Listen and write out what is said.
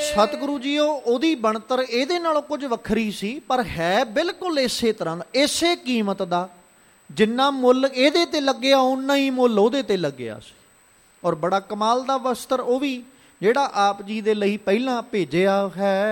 ਸਤਿਗੁਰੂ ਜੀ ਉਹਦੀ ਬਣਤਰ ਇਹਦੇ ਨਾਲੋਂ ਕੁਝ ਵੱਖਰੀ ਸੀ, ਪਰ ਹੈ ਬਿਲਕੁਲ ਇਸੇ ਤਰ੍ਹਾਂ ਦਾ, ਇਸੇ ਕੀਮਤ ਦਾ। ਜਿੰਨਾ ਮੁੱਲ ਇਹਦੇ 'ਤੇ ਲੱਗਿਆ ਓਨਾ ਹੀ ਮੁੱਲ ਉਹਦੇ 'ਤੇ ਲੱਗਿਆ ਸੀ। ਔਰ ਬੜਾ ਕਮਾਲ ਦਾ ਵਸਤਰ ਉਹ ਵੀ, ਜਿਹੜਾ ਆਪ ਜੀ ਦੇ ਲਈ ਪਹਿਲਾਂ ਭੇਜਿਆ ਹੈ।